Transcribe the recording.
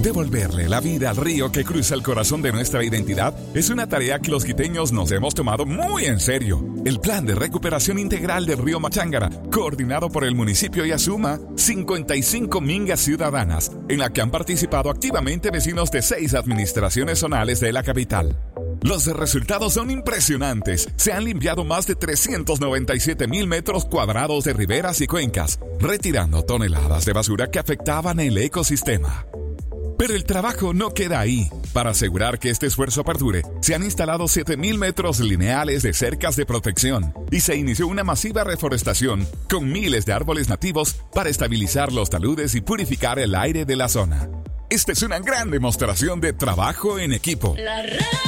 Devolverle la vida al río que cruza el corazón de nuestra identidad es una tarea que los quiteños nos hemos tomado muy en serio. El Plan de Recuperación Integral del Río Machángara, coordinado por el municipio y Asuma, 55 mingas ciudadanas, en la que han participado activamente vecinos de 6 administraciones zonales de la capital. Los resultados son impresionantes. Se han limpiado más de 397,000 metros cuadrados de riberas y cuencas, retirando toneladas de basura que afectaban el ecosistema. Pero el trabajo no queda ahí. Para asegurar que este esfuerzo perdure, se han instalado 7,000 metros lineales de cercas de protección y se inició una masiva reforestación con miles de árboles nativos para estabilizar los taludes y purificar el aire de la zona. Esta es una gran demostración de trabajo en equipo.